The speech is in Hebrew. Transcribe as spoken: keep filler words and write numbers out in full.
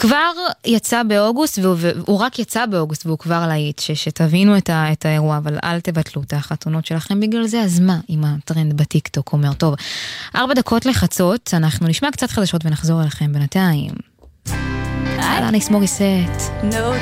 כבר יצא באוגוסט, והוא, והוא רק יצא באוגוסט, והוא כבר להיט, שתבינו את, ה, את האירוע, אבל אל תבטלו את החתונות שלכם בגלל זה, אז מה אם הטרנד בטיקטוק אומר, טוב, ארבע דקות לחצות, אנחנו נשמע קצת חדשות ונחזור אליכם בינתיים. אהלן, איס מוריסט. No